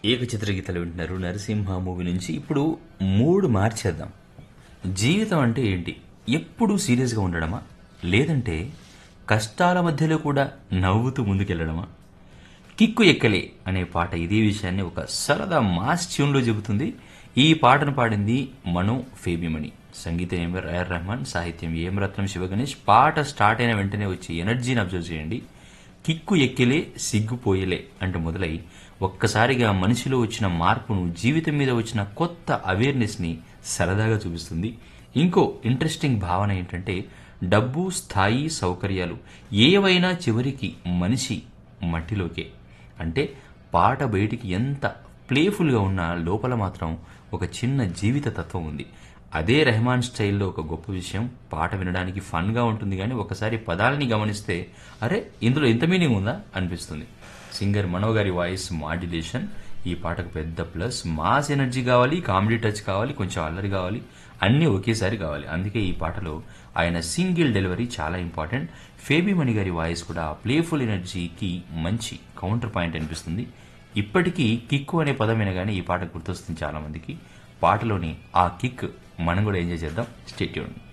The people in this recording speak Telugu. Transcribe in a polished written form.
ఏకచిత్ర గీతాలు వింటున్నారు నరసింహ మూవీ నుంచి. ఇప్పుడు మూడు మార్చేద్దాం. జీవితం అంటే ఏంటి? ఎప్పుడూ సీరియస్గా ఉండడమా, లేదంటే కష్టాల మధ్యలో కూడా నవ్వుతూ ముందుకెళ్లడమా? కిక్కు ఎక్కలే అనే పాట ఇదే విషయాన్ని ఒక సరదా మాస్ ట్యూన్లో చెబుతుంది. ఈ పాటను పాడింది మను ఫేబిమణి, సంగీతం ఏఆర్ రెహమాన్, సాహిత్యం ఏం రత్నం శివగణేష్. పాట స్టార్ట్ అయిన వెంటనే వచ్చే ఎనర్జీని అబ్జర్వ్ చేయండి. కిక్కు ఎక్కిలే సిగ్గుపోయలే అంటూ మొదలై ఒక్కసారిగా మనిషిలో వచ్చిన మార్పును, జీవితం మీద వచ్చిన కొత్త అవేర్నెస్ని సరదాగా చూపిస్తుంది. ఇంకో ఇంట్రెస్టింగ్ భావన ఏంటంటే డబ్బు, స్థాయి, సౌకర్యాలు ఏవైనా చివరికి మనిషి మట్టిలోకే. అంటే పాట బయటికి ఎంత ప్లేఫుల్గా ఉన్నా లోపల మాత్రం ఒక చిన్న జీవిత తత్వం ఉంది. అదే రెహమాన్ స్టైల్లో ఒక గొప్ప విషయం. పాట వినడానికి ఫన్గా ఉంటుంది, కానీ ఒకసారి పదాలని గమనిస్తే అరే ఇందులో ఇంత మీనింగ్ ఉందా అనిపిస్తుంది. సింగర్ మనో గారి వాయిస్ మాడ్యులేషన్ ఈ పాటకు పెద్ద ప్లస్. మాస్ ఎనర్జీ కావాలి, కామెడీ టచ్ కావాలి, కొంచెం అల్లరి కావాలి, అన్నీ ఒకేసారి కావాలి. అందుకే ఈ పాటలో ఆయన సింగిల్ డెలివరీ చాలా ఇంపార్టెంట్. ఫేబిమణి గారి వాయిస్ కూడా ప్లేఫుల్ ఎనర్జీకి మంచి కౌంటర్ పాయింట్ అనిపిస్తుంది. ఇప్పటికీ కిక్కు అనే పదం వినగానే ఈ పాట గుర్తొస్తుంది చాలా మందికి. పాటలోని ఆ కిక్ మనం కూడా ఎంజాయ్ చేద్దాం. Stay tuned.